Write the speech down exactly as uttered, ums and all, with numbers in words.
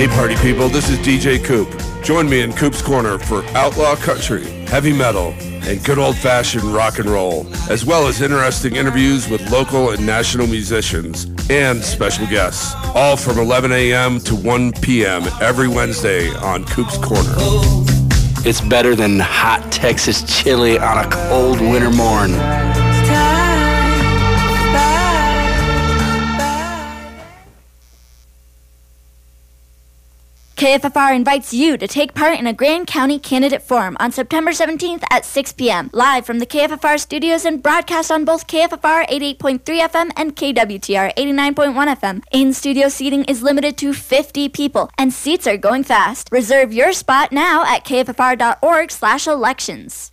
Hey party people, this is D J Coop. Join me in Coop's Corner for outlaw country, heavy metal, and good old-fashioned rock and roll, as well as interesting interviews with local and national musicians and special guests, all from eleven a.m. to one p.m. every Wednesday on Coop's Corner. It's better than hot Texas chili on a cold winter morn. K F F R invites you to take part in a Grand County Candidate Forum on September seventeenth at six p.m. live from the K F F R studios and broadcast on both K F F R eighty-eight point three F M and K W T R eighty-nine point one F M. In-studio seating is limited to fifty people, and seats are going fast. Reserve your spot now at K F F R dot org slash elections.